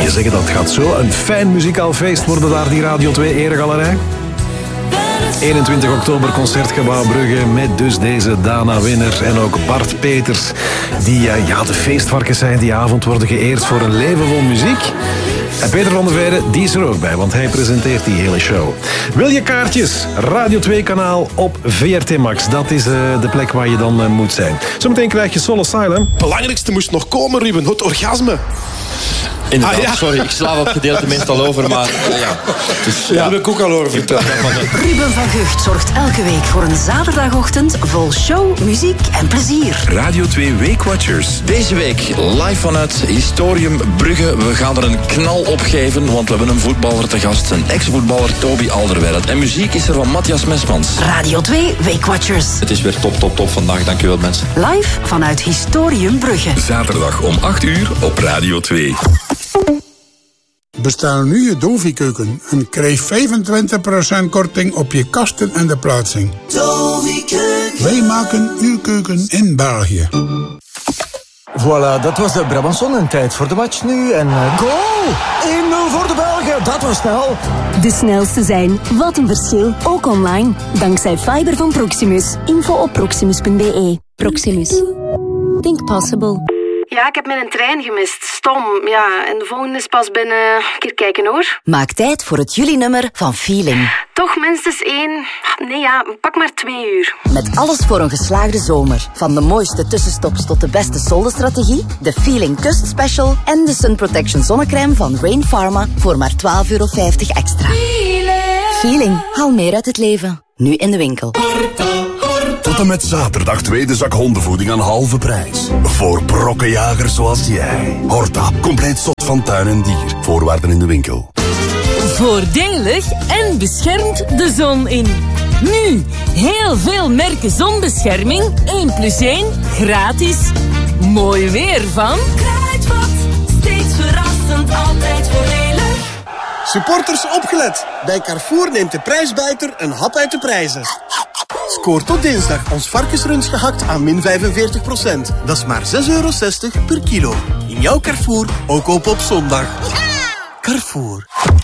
je zeggen, dat gaat zo een fijn muzikaal feest worden daar, die Radio 2 Eregalerij. 21 oktober Concertgebouw Brugge met dus deze Dana Winner en ook Bart Peters, die de feestvarkens zijn. Die avond worden geëerd voor een leven vol muziek. En Peter van der Veire, die is er ook bij, want hij presenteert die hele show. Wil je kaartjes? Radio 2 kanaal op VRT Max. Dat is de plek waar je dan moet zijn. Zometeen krijg je Soul Asylum. Het belangrijkste moest nog komen, Ruben. Het orgasme. Inderdaad, sorry, ik sla dat gedeelte meestal over, maar Daar heb ik ook al over verteld. Ruben van Gucht zorgt elke week voor een zaterdagochtend vol show, muziek en plezier. Radio 2 Weekwatchers. Deze week live vanuit Historium Brugge. We gaan er een knal op geven, want we hebben een voetballer te gast. Een ex-voetballer, Toby Alderweireld. En muziek is er van Matthias Mesmans. Radio 2 Weekwatchers. Het is weer top vandaag, dankjewel mensen. Live vanuit Historium Brugge. Zaterdag om 8 uur op Radio 2. Bestel nu je Dovi-keuken en krijg 25% korting op je kasten en de plaatsing. Dovi-keuken. Wij maken uw keuken in België. Voilà, dat was de Brabanson en tijd voor de match nu. En goal! 1-0 voor de Belgen, dat was snel. De snelste zijn, wat een verschil, ook online. Dankzij fiber van Proximus. Info op proximus.be. Proximus. Think possible. Ja, ik heb mijn trein gemist. Stom. Ja, en de volgende is pas binnen... Een keer kijken hoor. Maak tijd voor het juli-nummer van Feeling. Toch minstens 1... Nee ja, pak maar 2 uur. Met alles voor een geslaagde zomer. Van de mooiste tussenstops tot de beste soldenstrategie, de Feeling Kust Special en de Sun Protection zonnecrème van Rain Pharma voor maar €12,50 extra. Feeling. Haal meer uit het leven. Nu in de winkel. Tot en met zaterdag tweede zak hondenvoeding aan halve prijs. Voor brokkenjagers zoals jij. Horta, compleet zot van tuin en dier. Voorwaarden in de winkel. Voordelig en beschermt de zon in. Nu, heel veel merken zonbescherming. 1+1, gratis. Mooi weer van... Kruidvat, steeds verrassend, altijd voordelig. Supporters opgelet. Bij Carrefour neemt de prijsbijter een hap uit de prijzen. Scoor tot dinsdag ons varkensrunds gehakt aan min 45%. Dat is maar €6,60 per kilo. In jouw Carrefour, ook op zondag. Carrefour.